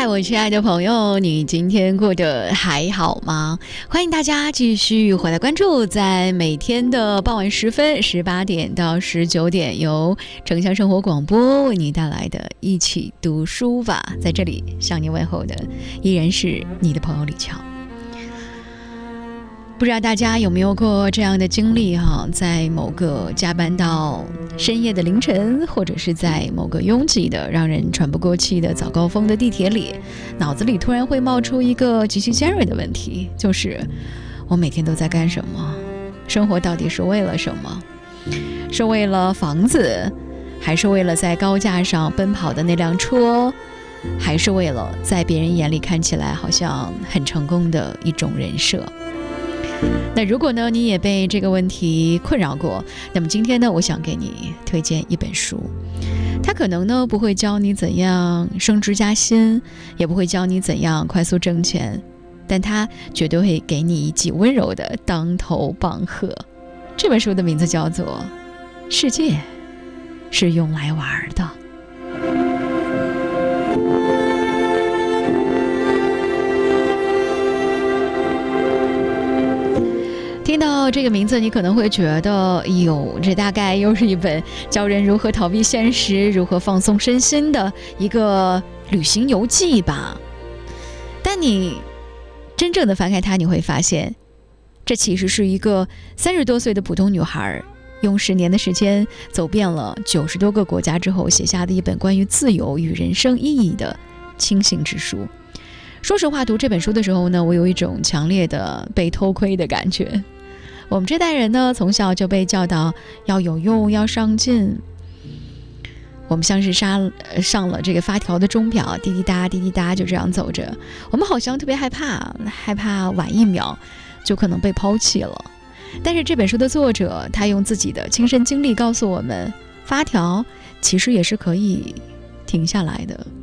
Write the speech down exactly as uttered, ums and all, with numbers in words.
嗨，我亲爱的朋友，你今天过得还好吗？欢迎大家继续回来关注，在每天的傍晚时分，十八点到十九点，由城乡生活广播为你带来的一起读书吧。在这里向你问候的依然是你的朋友李乔。不知道大家有没有过这样的经历哈，在某个加班到深夜的凌晨，或者是在某个拥挤的让人喘不过气的早高峰的地铁里，脑子里突然会冒出一个极其尖锐的问题，就是我每天都在干什么？生活到底是为了什么？是为了房子，还是为了在高架上奔跑的那辆车，还是为了在别人眼里看起来好像很成功的一种人设？那如果呢你也被这个问题困扰过，那么今天呢我想给你推荐一本书，它可能呢不会教你怎样升职加薪，也不会教你怎样快速挣钱，但它绝对会给你一记温柔的当头棒喝。这本书的名字叫做《世界是用来玩的》。听到这个名字，你可能会觉得哟，这大概又是一本教人如何逃避现实，如何放松身心的一个旅行游记吧。但你真正的翻开它，你会发现这其实是一个三十多岁的普通女孩用十年的时间走遍了九十多个国家之后写下的一本关于自由与人生意义的清醒之书。说实话，读这本书的时候呢，我有一种强烈的被偷窥的感觉。我们这代人呢，从小就被教导要有用，要上进。我们像是上上了这个发条的钟表，滴滴答滴滴答就这样走着。我们好像特别害怕，害怕晚一秒就可能被抛弃了。但是这本书的作者，他用自己的亲身经历告诉我们，发条其实也是可以停下来的。